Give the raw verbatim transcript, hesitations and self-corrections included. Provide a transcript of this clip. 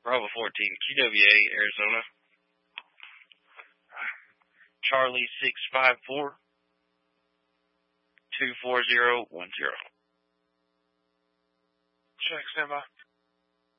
Bravo fourteen, Q W A, Arizona. Charlie six five four, two four zero one zero. Check, stand by.